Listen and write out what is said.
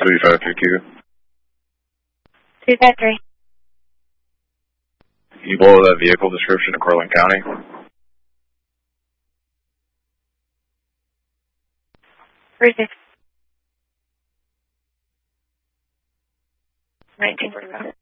3532. 253. You below that vehicle description in Cortland County? 36. 1945.